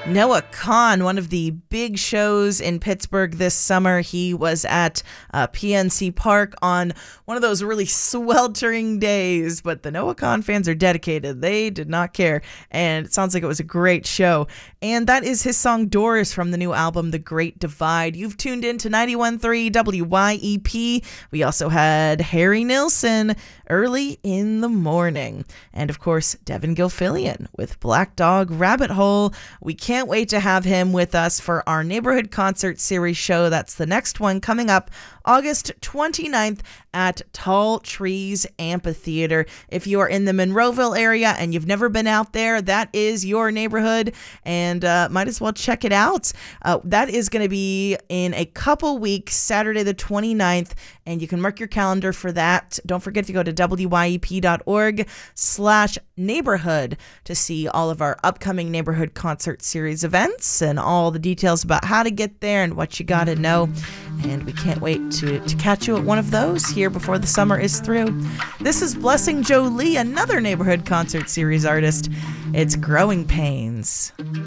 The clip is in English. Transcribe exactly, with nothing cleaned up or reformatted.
Noah Kahan, one of the big shows in Pittsburgh this summer. He was at uh, P N C Park on one of those really sweltering days, but the Noah Kahan fans are dedicated. They did not care, and it sounds like it was a great show. And that is his song Doors from the new album The Great Divide. You've tuned in to ninety-one point three W Y E P. We also had Harry Nilsson early in the morning. And of course, Devin Gilfillian with Black Dog Rabbit Hole. We can't wait to have him with us for our Neighborhood Concert Series show. That's the next one coming up August twenty-ninth at Tall Trees Amphitheater. If you are in the Monroeville area and you've never been out there, that is your neighborhood, and uh, might as well check it out. Uh, that is going to be in a couple weeks, Saturday the twenty-ninth, and you can mark your calendar for that. Don't forget to go to W Y E P dot org slash neighborhood to see all of our upcoming Neighborhood Concert Series events and all the details about how to get there and what you got to know. And we can't wait to, to catch you at one of those here before the summer is through. This is Blessing Jolie, another Neighborhood Concert Series artist. It's Growing Pains.